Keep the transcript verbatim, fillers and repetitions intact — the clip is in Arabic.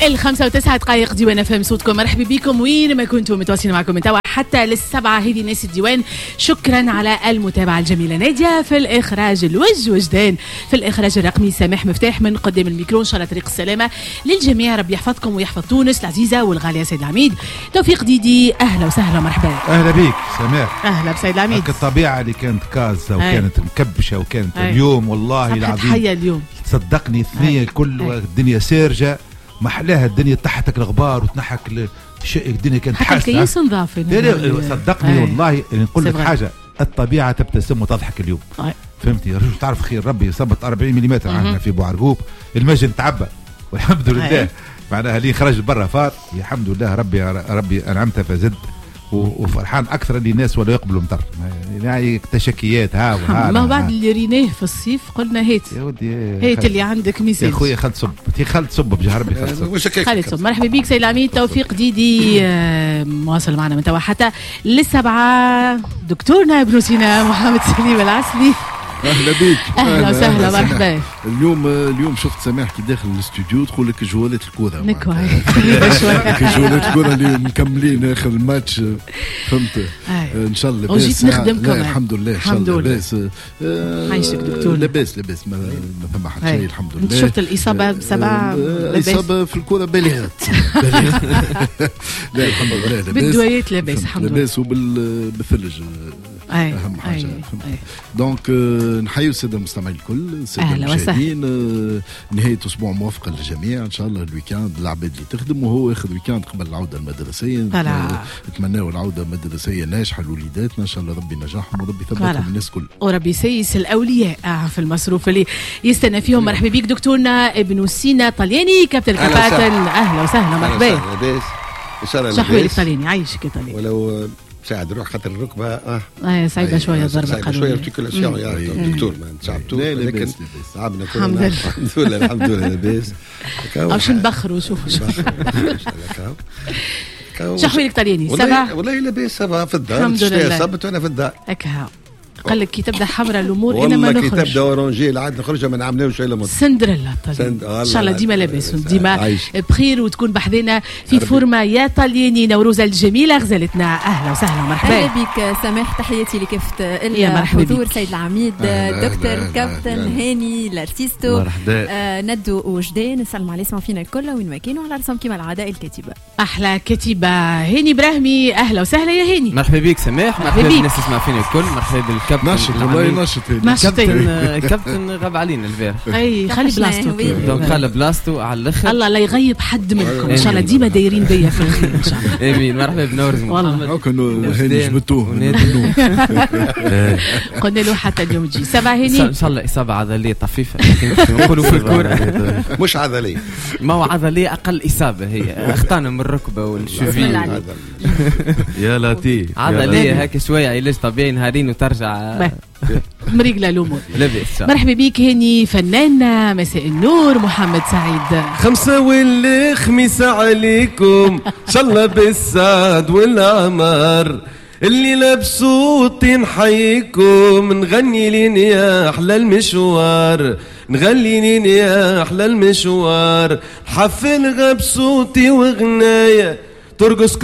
الخمسة وتسعة دقائق ديوان فهم صوتكم. مرحبا بكم وين ما كنتم متواصلين معكم من توا حتى للسبعة. هذه ناس الديوان، شكرا على المتابعة الجميلة. نادية في الإخراج، الوج وجدان في الإخراج الرقمي، سامح مفتاح من قدام الميكرو. إن شاء الله طريق السلامة للجميع، ربي يحفظكم ويحفظ تونس العزيزة والغالية. سيد العميد توفيق ديدي، أهلا وسهلا مرحبا. أهلا بيك سامح. أهلا بسيد العميد. الطبيعة اللي كانت كازة وكانت مكبشة وكانت أي. اليوم والله العظيم حية اليوم تصدقني اثنين كل أي. الدنيا سارجة محلاها الدنيا، تحتك الغبار وتنحك الشيء، الدنيا كانت حتى الكيس نضاف. صدقني والله نقول لك حاجة، الطبيعة تبتسم وتضحك اليوم. أي. فهمتي رجل تعرف خير ربي صبت أربعين ملم عندنا في بوعرقوب، المجن تعبى والحمد لله. أي. معناها اللي خرج برا فار الحمد لله، ربي ربي أنعمت فزد وفرحان اكثر اللي الناس ولا يقبلوا مطر يعني تشكيات ها وها. ما بعد اللي ريناه في الصيف قلنا هيت يا ودي هيت اللي عندك ميساج يا خويا. خالد صب تي خالد صب بجاه ربي خالد صب. مرحبا بيك سيد العميد توفيق ديدي، مواصل معنا من توا حتى للسبعة. دكتورنا ابن سينا محمد سليم العسلي، اهلا بيك. اهلا وسهلا مرحبا. اليوم اليوم شفت سماح كي داخل الاستوديو تقول لك جوالات الكوره نكوى جوالات الكوره اللي مكملين اخر الماتش، فهمت؟ ان شاء الله لاباس. وجيت نخدم كمان الحمد لله. ان شاء الله لاباس. عايشك دكتور. لاباس لاباس ما ثم حتى شيء الحمد لله. شفت الاصابه بسبعه لاباس. اصابه في الكوره بالغت. لا الحمد لله لاباس بالدويات لاباس الحمد لله. لاباس وبالثلج اهم حاجه. دونك نحيي الساده المستمعين الكل، الساده المشاهدين. نهايه اسبوع موفقه للجميع ان شاء الله. الويكاند العباد اللي تخدم وهو اخر ويكاند قبل العوده المدرسيه، نتمناو العوده المدرسيه ناجحه لوليداتنا ان شاء الله. ربي نجاحهم وربي يثبتهم الناس كل، وربي يسيس الاولياء في المصروف اللي يستنى فيهم. مرحبا بك دكتورنا ابن سينا طلياني كابتن الكباتن. اهلا وسهلا مرحبا. ان شاء الله شحوي لك طلياني، عايشك يا طلياني. ولو ساعد روح خاطر الركبه اه اه صعيبه شويه الضربه القانونيه، شويه ارتيكولاسيون يا دكتور ما تعبتوا، لكن صعبنا كلنا الحمد لله. الحمد لله لاباس. باش نبخروا شوفوا شحوي لك طلياني. سبعة والله لاباس سبعة في الدار. الشتاء صبت وانا في الدار هكا. قال لك كي تبدا حمراء الامور انا ما نخرج، نخرج. والله كي تبدا اورانجي العاد نخرج ما نعملوش الا مده سندريلا طلياني. ان شاء الله ديما لاباس ديما بخير وتكون بحذنا في فورما يا طلياني. نوروز الجميله غزالتنا، اهلا وسهلا مرحبا. اهلا بك سماح، تحياتي لكافه الحضور. سيد العميد، دكتور كابتن هاني الارتيستو، آه ندو وجدان، نسلم على اسمه فينا الكل وين ما كانوا، على رسم كيما العاده الكاتبه احلى كاتبه هاني براهمي. اهلا وسهلا يا هاني. مرحبا بك سماح، مرحبا بالناس تسمع فينا الكل. مرحبا بالكابتن نشط والله نشط. كابتن كابتن غاب علينا البارح. اي خلي بلاصتو دونك خلي بلاصتو على الاخر. الله لا يغيب حد منكم ان شاء الله، ديما دايرين بيا في الخير ان شاء الله. امين. مرحبا بنورز محمد. كانوا هاني جبتوه قلنا له حتى اليوم تجي. سبعة هاني ان شاء الله اصابه عضليه طفيفه نقولوا في الكوره مش عضليه، ما هو عضليه اقل اصابه، هي اخطانا من الركبه والشوفيه. يا لطيف عضليه هكا شويه علاج طبيعي نهارين وترجع مريقله الامور. لاباس. مرحبا بيك هاني فناننا. مساء النور محمد سعيد. خمسة والخميس عليكم ان شاء الله بالسعد والعمار، اللي لابسوطي نحييكم، نغني لين يا احلى المشوار، نغني لين يا احلى المشوار، حفل غبسوطي وغنايه ترقص